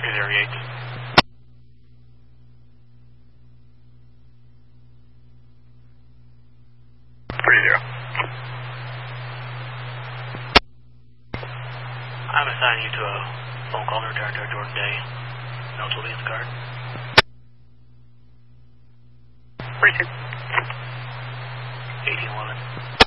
208. I'm assigning you to a phone call to return to Jordan Day. Notes will be in the card. 42. 1811.